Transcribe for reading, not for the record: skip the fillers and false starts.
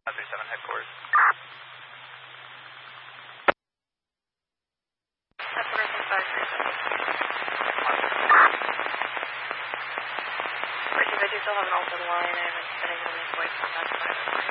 537 headquarters. Headquarters on 537. Richard, I do still have an alternate line. I haven't been able to make voice on that side.